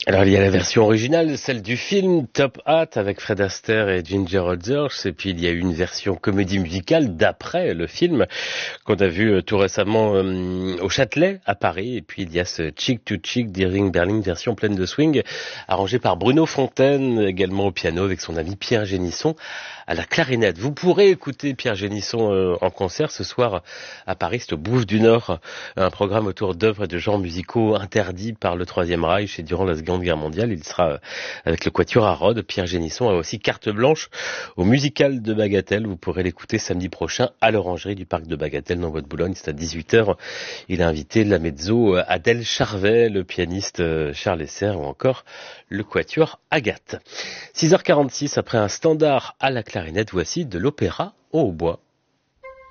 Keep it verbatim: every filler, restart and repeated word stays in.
Alors il y a la version originale, celle du film Top Hat avec Fred Astaire et Ginger Rogers, et puis il y a eu une version comédie musicale d'après le film qu'on a vu tout récemment euh, au Châtelet à Paris, et puis il y a ce Chick to Chick d'Irving Berlin version pleine de swing arrangée par Bruno Fontaine, également au piano avec son ami Pierre Génisson à la clarinette. Vous pourrez écouter Pierre Génisson euh, en concert ce soir à Paris, c'est au Bouffe du Nord, un programme autour d'œuvres et de genres musicaux interdits par le Troisième Reich et durant la Seconde Guerre mondiale. Il sera avec le Quatuor à Rhodes. Pierre Génisson a aussi carte blanche au musical de Bagatelle. Vous pourrez l'écouter samedi prochain à l'Orangerie du Parc de Bagatelle dans votre Boulogne. C'est à dix-huit heures. Il a invité la mezzo Adèle Charvet, le pianiste Charles Esser ou encore le Quatuor Agathe. six heures quarante-six, après un standard à la clarinette, voici de l'opéra au hautbois.